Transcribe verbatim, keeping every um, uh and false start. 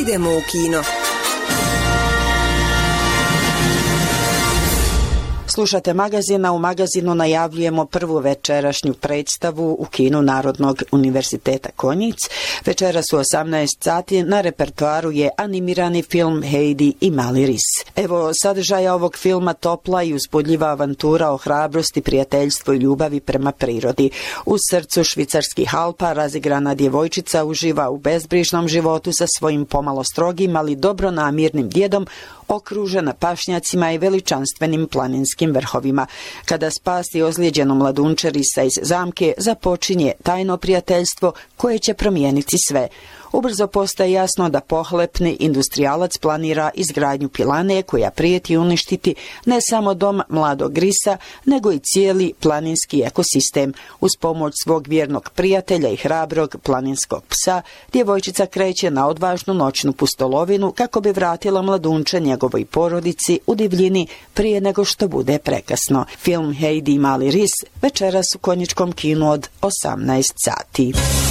Idemo u kino. Slušate magazina, u magazinu najavljujemo prvu večerašnju predstavu u kinu Narodnog univerziteta Konjic. Večeras u osamnaest sati na repertoaru je animirani film Heidi i mali ris. Evo sadržaja ovog filma: topla i uzbudljiva avantura o hrabrosti, prijateljstvu i ljubavi prema prirodi. U srcu švicarskih Alpa razigrana djevojčica uživa u bezbrižnom životu sa svojim pomalo strogim, ali dobronamirnim djedom, okružena pašnjacima i veličanstvenim planinskim vrhovima. Kada spasi ozlijeđenu mladunče risa iz zamke, započinje tajno prijateljstvo koje će promijeniti sve. Ubrzo postaje jasno da pohlepni industrijalac planira izgradnju pilane koja prijeti uništiti ne samo dom mladog risa, nego i cijeli planinski ekosistem. Uz pomoć svog vjernog prijatelja i hrabrog planinskog psa, djevojčica kreće na odvažnu noćnu pustolovinu kako bi vratila mladunče njegovoj porodici u divljini prije nego što bude prekasno. Film Heidi i mali ris večeras u konjičkom kinu od osamnaest sati.